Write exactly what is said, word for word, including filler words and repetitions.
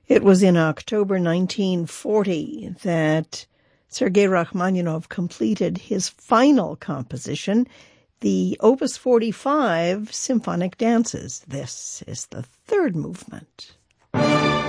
It was in October nineteen forty that Sergei Rachmaninoff completed his final composition, the Opus forty-five Symphonic Dances. This is the third movement.